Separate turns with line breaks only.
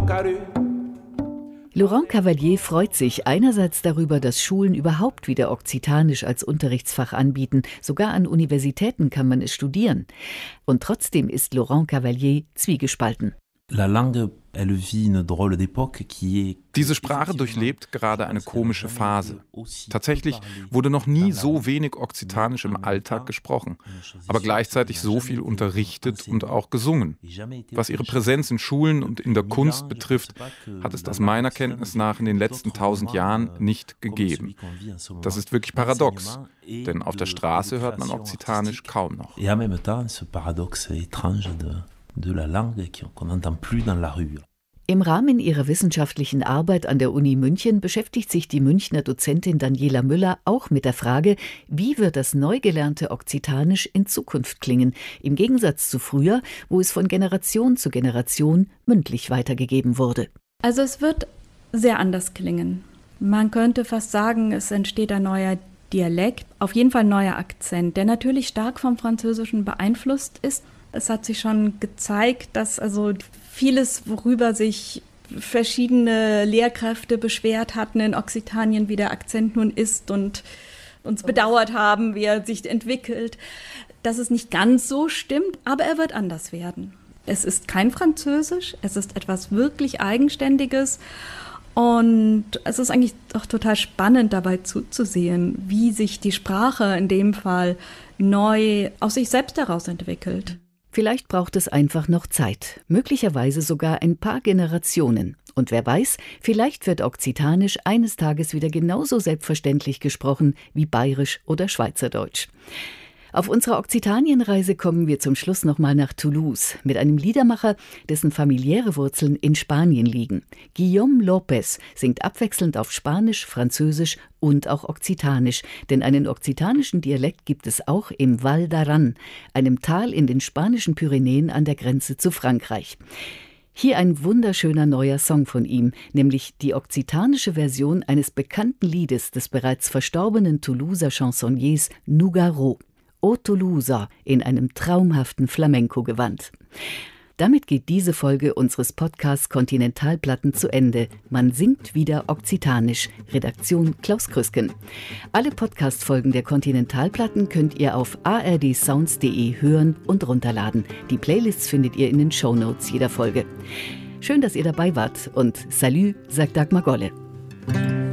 Laurent Cavalier freut sich einerseits darüber, dass Schulen überhaupt wieder Okzitanisch als Unterrichtsfach anbieten. Sogar an Universitäten kann man es studieren. Und trotzdem ist Laurent Cavalier zwiegespalten.
Diese Sprache durchlebt gerade eine komische Phase. Tatsächlich wurde noch nie so wenig Okzitanisch im Alltag gesprochen, aber gleichzeitig so viel unterrichtet und auch gesungen. Was ihre Präsenz in Schulen und in der Kunst betrifft, hat es das meiner Kenntnis nach in den letzten 1000 Jahren nicht gegeben. Das ist wirklich paradox, denn auf der Straße hört man Okzitanisch kaum noch.
Im Rahmen ihrer wissenschaftlichen Arbeit an der Uni München beschäftigt sich die Münchner Dozentin Daniela Müller auch mit der Frage, wie wird das neu gelernte Okzitanisch in Zukunft klingen, im Gegensatz zu früher, wo es von Generation zu Generation mündlich weitergegeben wurde.
Also es wird sehr anders klingen. Man könnte fast sagen, es entsteht ein neuer Dialekt, auf jeden Fall ein neuer Akzent, der natürlich stark vom Französischen beeinflusst ist. Es hat sich schon gezeigt, dass also vieles, worüber sich verschiedene Lehrkräfte beschwert hatten in Okzitanien, wie der Akzent nun ist und uns bedauert haben, wie er sich entwickelt, dass es nicht ganz so stimmt, aber er wird anders werden. Es ist kein Französisch, es ist etwas wirklich Eigenständiges und es ist eigentlich auch total spannend dabei zuzusehen, wie sich die Sprache in dem Fall neu aus sich selbst heraus entwickelt.
Vielleicht braucht es einfach noch Zeit, möglicherweise sogar ein paar Generationen. Und wer weiß, vielleicht wird Okzitanisch eines Tages wieder genauso selbstverständlich gesprochen wie Bayerisch oder Schweizerdeutsch. Auf unserer Okzitanienreise kommen wir zum Schluss nochmal nach Toulouse mit einem Liedermacher, dessen familiäre Wurzeln in Spanien liegen. Guillaume López singt abwechselnd auf Spanisch, Französisch und auch Okzitanisch, denn einen okzitanischen Dialekt gibt es auch im Val d'Aran, einem Tal in den spanischen Pyrenäen an der Grenze zu Frankreich. Hier ein wunderschöner neuer Song von ihm, nämlich die okzitanische Version eines bekannten Liedes des bereits verstorbenen Toulouser Chansonniers Nougaro. O Toulousa in einem traumhaften Flamenco-Gewand. Damit geht diese Folge unseres Podcasts Kontinentalplatten zu Ende. Man singt wieder Okzitanisch. Redaktion Klaus Krüsken. Alle Podcast-Folgen der Kontinentalplatten könnt ihr auf ardsounds.de hören und runterladen. Die Playlists findet ihr in den Shownotes jeder Folge. Schön, dass ihr dabei wart und Salü, sagt Dagmar Golle.